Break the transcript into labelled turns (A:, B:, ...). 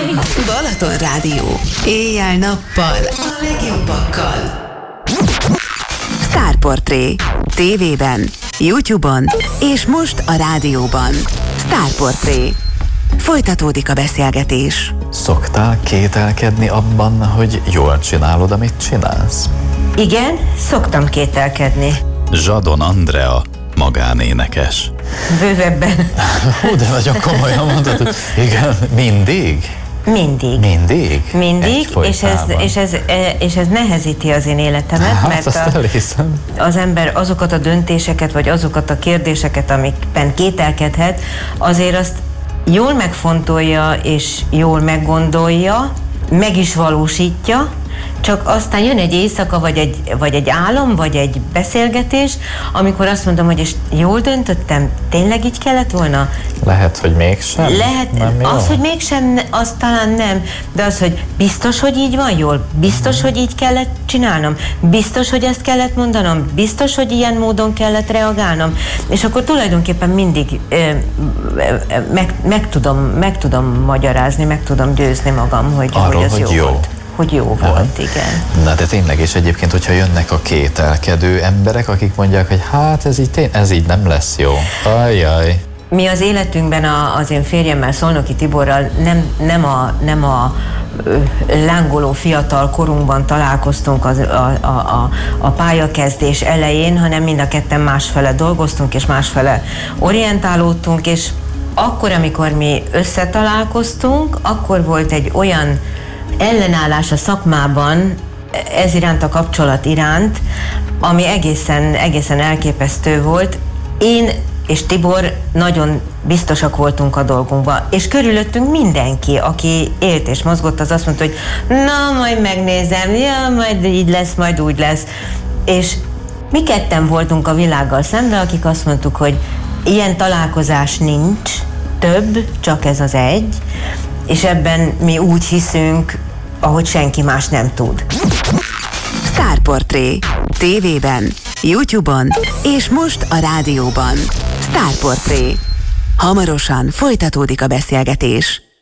A: Balaton Rádió. Éjjel-nappal a legjobbakkal. Sztárportré. TV-ben, YouTube-on és most a rádióban. Sztárportré. Folytatódik a beszélgetés.
B: Szoktál kételkedni abban, hogy jól csinálod, amit csinálsz?
C: Igen, szoktam kételkedni.
B: Zsadon Andrea, magánénekes.
C: Bővebben.
B: Hú, de nagyon komolyan mondod, hogy igen, mindig?
C: Mindig.
B: Mindig?
C: Mindig, és ez nehezíti az én életemet,
B: Hát,
C: mert az ember azokat a döntéseket, vagy azokat a kérdéseket, amikben kételkedhet, azért azt jól megfontolja, és jól meggondolja, meg is valósítja, csak aztán jön egy éjszaka, vagy egy álom, vagy egy beszélgetés, amikor azt mondom, hogy és jól döntöttem, tényleg így kellett volna?
B: Lehet, hogy mégsem?
C: Lehet, az, hogy mégsem, az talán nem, de az, hogy biztos, hogy így van jól, biztos, hogy így kellett csinálnom, biztos, hogy ezt kellett mondanom, biztos, hogy ilyen módon kellett reagálnom, és akkor tulajdonképpen mindig meg tudom magyarázni, meg tudom győzni magam, hogy
B: arról,
C: ez
B: hogy jó
C: volt. Hogy jó volt, igen.
B: Na de tényleg, és egyébként, hogyha jönnek a kételkedő emberek, akik mondják, hogy hát ez így nem lesz jó. Ajjaj.
C: Mi az életünkben az én férjemmel, Szolnoki Tiborral nem a lángoló fiatal korunkban találkoztunk a pályakezdés elején, hanem mind a ketten másfele dolgoztunk, és másfele orientálódtunk, és akkor, amikor mi összetalálkoztunk, akkor volt egy olyan ellenállás a szakmában ez iránt, a kapcsolat iránt, ami egészen elképesztő volt. Én és Tibor nagyon biztosak voltunk a dolgunkban, és körülöttünk mindenki, aki élt és mozgott, az azt mondta, hogy na, majd megnézem, ja, majd így lesz, majd úgy lesz. És mi ketten voltunk a világgal szemben, akik azt mondtuk, hogy ilyen találkozás nincs, több, csak ez az egy, és ebben mi úgy hiszünk, ahogy senki más nem tud.
A: Sztárportré. TV-ben, YouTube-on és most a rádióban. Sztárportré. Hamarosan folytatódik a beszélgetés.